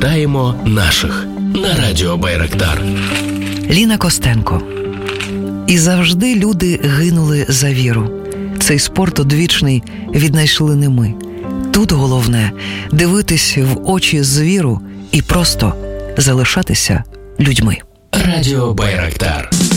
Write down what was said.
Пам'ятаємо наших на радіо Байрактар. Ліна Костенко. І завжди люди гинули за віру. Цей спорт одвічний віднайшли не ми. Тут головне – дивитись в очі звіру і просто залишатися людьми. Радіо Байрактар.